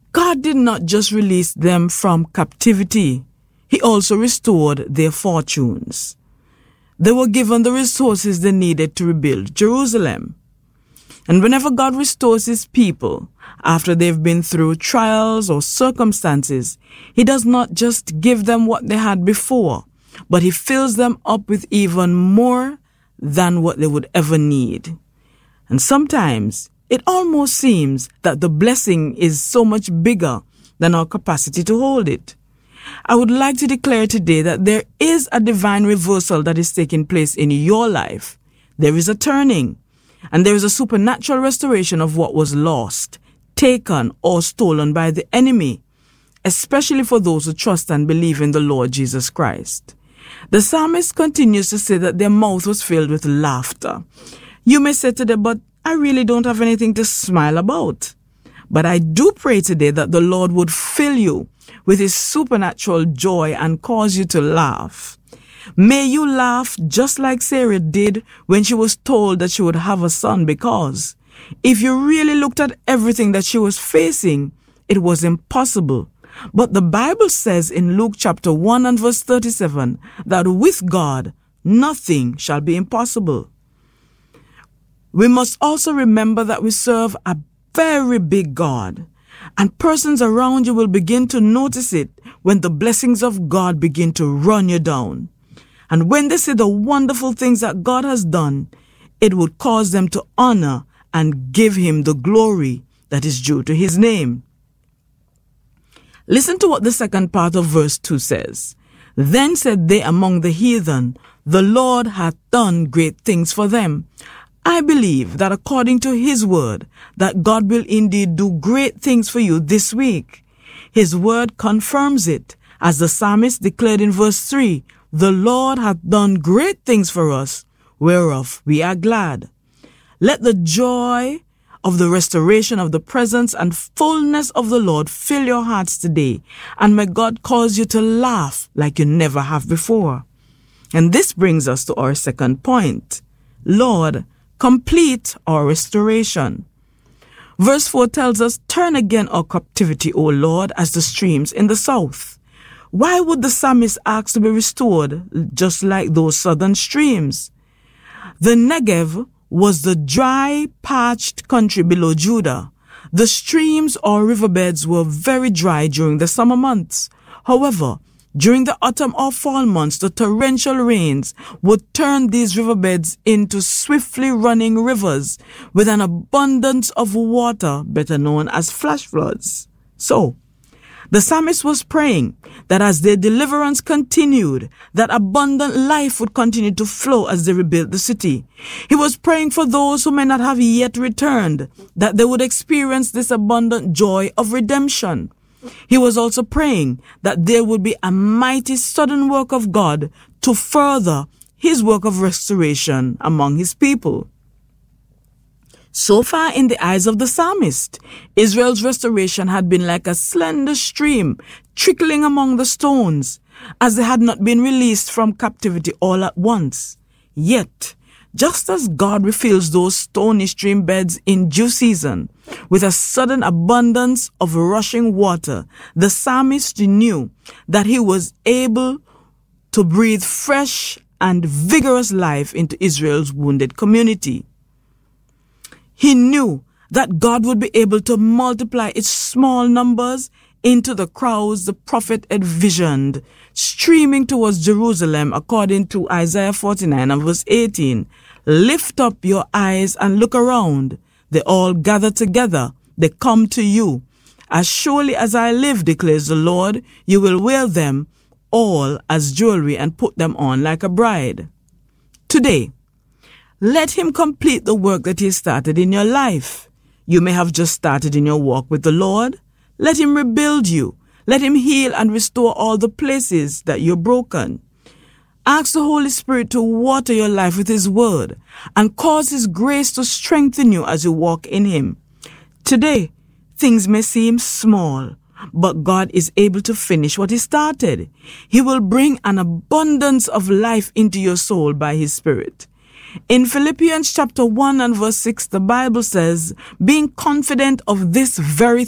God did not just release them from captivity, He also restored their fortunes. They were given the resources they needed to rebuild Jerusalem. And whenever God restores His people, after they've been through trials or circumstances, He does not just give them what they had before, but He fills them up with even more than what they would ever need. And sometimes it almost seems that the blessing is so much bigger than our capacity to hold it. I would like to declare today that there is a divine reversal that is taking place in your life. There is a turning, and there is a supernatural restoration of what was lost, taken, or stolen by the enemy, especially for those who trust and believe in the Lord Jesus Christ. The psalmist continues to say that their mouth was filled with laughter. You may say today, but I really don't have anything to smile about. But I do pray today that the Lord would fill you with His supernatural joy and cause you to laugh. May you laugh just like Sarah did when she was told that she would have a son, because if you really looked at everything that she was facing, it was impossible. But the Bible says in Luke chapter 1 and verse 37 that with God, nothing shall be impossible. We must also remember that we serve a very big God, and persons around you will begin to notice it when the blessings of God begin to run you down. And when they see the wonderful things that God has done, it would cause them to honor and give Him the glory that is due to His name. Listen to what the second part of verse 2 says. Then said they among the heathen, the Lord hath done great things for them. I believe that according to His word, that God will indeed do great things for you this week. His word confirms it, as the psalmist declared in verse 3, the Lord hath done great things for us, whereof we are glad. Let the joy of the restoration of the presence and fullness of the Lord fill your hearts today, and may God cause you to laugh like you never have before. And this brings us to our second point. Lord, complete our restoration. Verse 4 tells us, turn again our captivity, O Lord, as the streams in the south. Why would the psalmist ask to be restored just like those southern streams? The Negev was the dry, parched country below Judah. The streams or riverbeds were very dry during the summer months. However, during the autumn or fall months, the torrential rains would turn these riverbeds into swiftly running rivers with an abundance of water, better known as flash floods. So, the psalmist was praying that as their deliverance continued, that abundant life would continue to flow as they rebuilt the city. He was praying for those who may not have yet returned, that they would experience this abundant joy of redemption. He was also praying that there would be a mighty sudden work of God to further His work of restoration among His people. So far, in the eyes of the psalmist, Israel's restoration had been like a slender stream trickling among the stones, as they had not been released from captivity all at once. Yet, just as God refills those stony stream beds in due season with a sudden abundance of rushing water, the psalmist knew that he was able to breathe fresh and vigorous life into Israel's wounded community. He knew that God would be able to multiply its small numbers into the crowds the prophet envisioned, streaming towards Jerusalem according to Isaiah 49 and verse 18. Lift up your eyes and look around. They all gather together. They come to you. As surely as I live, declares the Lord, you will wear them all as jewelry and put them on like a bride. Today, let Him complete the work that He started in your life. You may have just started in your walk with the Lord. Let Him rebuild you. Let Him heal and restore all the places that you're broken. Ask the Holy Spirit to water your life with His word and cause His grace to strengthen you as you walk in Him. Today, things may seem small, but God is able to finish what He started. He will bring an abundance of life into your soul by His Spirit. In Philippians chapter 1 and verse 6, the Bible says, being confident of this very